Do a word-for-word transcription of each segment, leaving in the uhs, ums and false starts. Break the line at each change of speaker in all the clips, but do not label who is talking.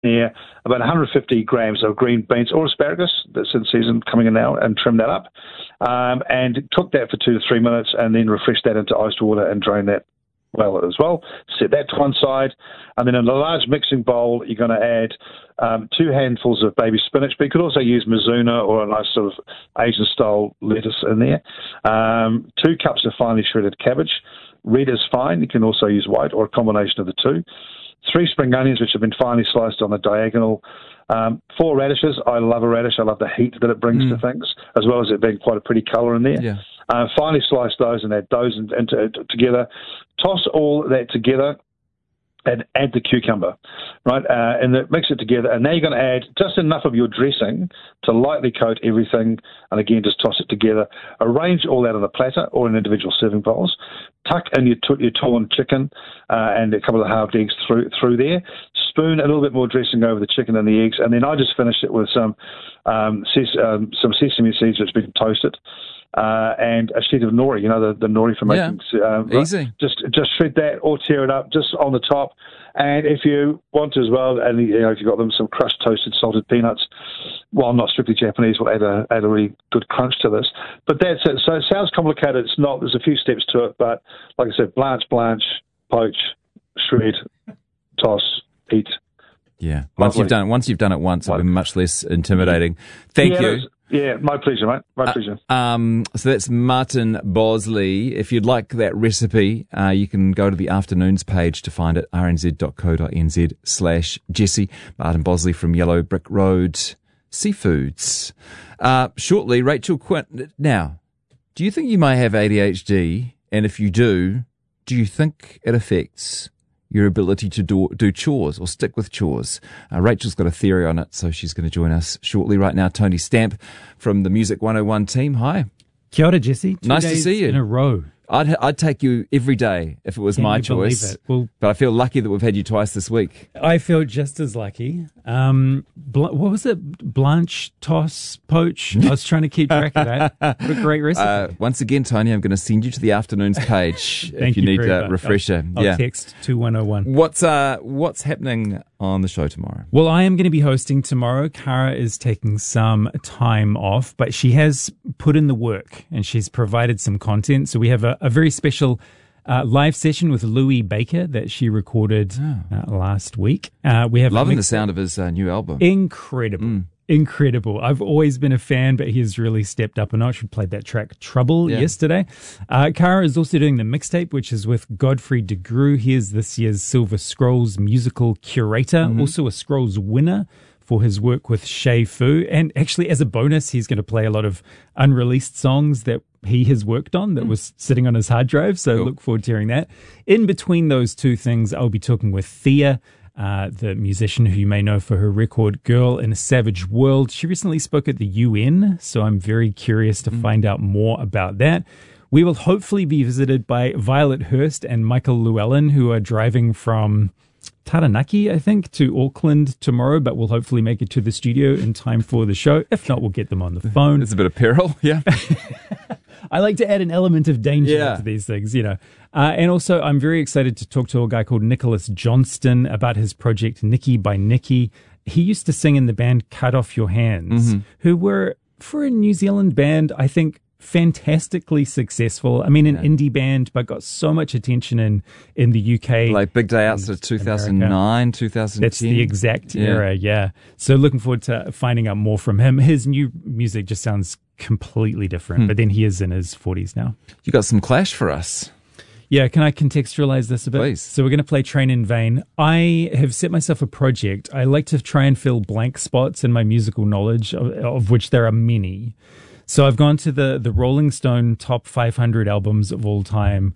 there about one hundred fifty grams of green beans or asparagus that's in season coming in now, and trim that up. Um, and cook that for two to three minutes, and then refresh that into iced water and drain that well as well. Set that to one side, and then in a large mixing bowl, you're going to add um, two handfuls of baby spinach, but you could also use Mizuna or a nice sort of Asian-style lettuce in there. Um, two cups of finely shredded cabbage. Red is fine. You can also use white or a combination of the two. Three spring onions, which have been finely sliced on the diagonal. Um, four radishes. I love a radish. I love the heat that it brings mm. to things, as well as it being quite a pretty colour in there.
Yeah.
Uh, finely slice those and add those into, into together. Toss all that together and add the cucumber, right? Uh, and then mix it together. And now you're going to add just enough of your dressing to lightly coat everything. And again, just toss it together. Arrange all that on a platter or in individual serving bowls. Tuck in your, t- your torn chicken uh, and a couple of halved eggs through through there. Spoon a little bit more dressing over the chicken and the eggs. And then I just finished it with some um, ses- um, some sesame seeds that's been toasted. Uh, and a sheet of nori, you know, the, the nori for making...
Yeah,
um,
easy.
Just just shred that or tear it up just on the top. And if you want to as well, and you know, if you've got them some crushed toasted salted peanuts, while not strictly Japanese, will add a, add a really good crunch to this. But that's it. So it sounds complicated. It's not. There's a few steps to it. But like I said, blanch, blanch, poach, shred, toss, eat.
Yeah. Once Lovely. you've done it, once you've done it once, it'll be much less intimidating. Thank
yeah,
you.
Yeah, my pleasure, mate. My
uh,
pleasure.
Um, so that's Martin Bosley. If you'd like that recipe, uh, you can go to the afternoons page to find it, rnz.co.nz slash Jesse. Martin Bosley from Yellow Brick Road Seafoods. Uh, shortly, Rachel Quint. Now, do you think you may have A D H D? And if you do, do you think it affects your ability to do, do chores or stick with chores? Uh, Rachel's got a theory on it, so she's going to join us shortly. Right now, Tony Stamp from the Music one oh one team. Hi.
Kia ora, Jesse. Two
nice
days
to see you.
in a row.
I'd I'd take you every day if it was
Can
my
you
choice.
believe it? Well,
but I feel lucky that we've had you twice this week.
I feel just as lucky. Um, Bl- what was it? Blanche, toss, poach. I was trying to keep track of that. What a great recipe.
Uh, once again, Tony, I'm going to send you to the afternoons page if you,
you
need a
much.
refresher.
I'll, I'll
yeah.
text two one oh one.
What's uh what's happening on the show tomorrow?
Well, I am going to be hosting tomorrow. Cara is taking some time off, but she has put in the work and she's provided some content. So we have a, a very special uh, live session with Louis Baker that she recorded oh. uh, last week. Uh, we have
loving the sound of his uh, new album.
Incredible. Mm. Incredible. I've always been a fan, but he has really stepped up a notch. We played that track Trouble yeah. yesterday. Uh, Cara is also doing the mixtape, which is with Godfrey de Grue. He is this year's Silver Scrolls musical curator, mm-hmm. also a Scrolls winner for his work with Shay Fu. And actually, as a bonus, he's going to play a lot of unreleased songs that he has worked on that mm. was sitting on his hard drive. So cool. Look forward to hearing that. In between those two things, I'll be talking with Thea, Uh, the musician who you may know for her record Girl in a Savage World. She recently spoke at the U N, so I'm very curious to mm. find out more about that. We will hopefully be visited by Violet Hurst and Michael Llewellyn, who are driving from Taranaki, I think, to Auckland tomorrow, but we'll hopefully make it to the studio in time for the show. If not, we'll get them on the phone.
It's a bit of peril, yeah.
I like to add an element of danger
yeah.
to these things, you know. Uh, and also, I'm very excited to talk to a guy called Nicholas Johnston about his project Nicky by Nicky. He used to sing in the band Cut Off Your Hands, mm-hmm. who were, for a New Zealand band, I think, fantastically successful. I mean, an yeah. indie band, but got so much attention in, in the U K.
Like Big Day Out, so two thousand nine, America. two thousand ten.
That's the exact yeah. era, yeah. So looking forward to finding out more from him. His new music just sounds completely different, hmm. but then he is in his forties now.
You got some Clash for us.
Yeah, can I contextualize this a bit?
Please.
So we're going to play Train in Vain. I have set myself a project. I like to try and fill blank spots in my musical knowledge, of, of which there are many. So I've gone to the, the Rolling Stone top five hundred albums of all time.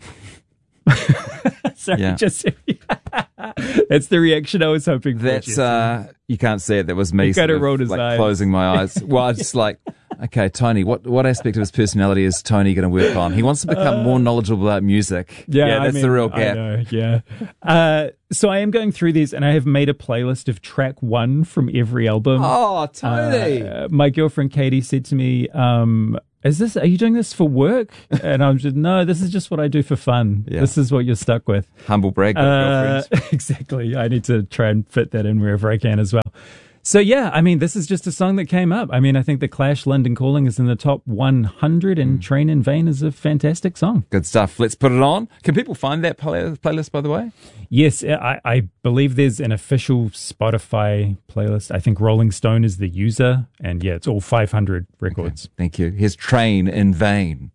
Sorry,
yeah.
just that's the reaction I was hoping for.
That's uh, you can't see it. That was me.
Sort of,
rolled his like eyes. Closing my eyes. Well, I was just like, okay, Tony, what what aspect of his personality is Tony going to work on? He wants to become uh, more knowledgeable about music.
Yeah,
yeah that's
I mean,
the real gap.
I know, yeah. Uh, so I am going through these, and I have made a playlist of track one from every album.
Oh, Tony!
Uh, my girlfriend Katie said to me, um, is this, are you doing this for work? And I'm just, no, this is just what I do for fun. Yeah. This is what you're stuck with.
Humble brag,
uh, exactly. I need to try and fit that in wherever I can as well. So, yeah, I mean, this is just a song that came up. I mean, I think The Clash, London Calling is in the top one hundred, and mm. Train in Vain is a fantastic song.
Good stuff. Let's put it on. Can people find that play- playlist, by the way?
Yes, I, I believe there's an official Spotify playlist. I think Rolling Stone is the user, and yeah, it's all five hundred records.
Okay, thank you. Here's Train in Vain.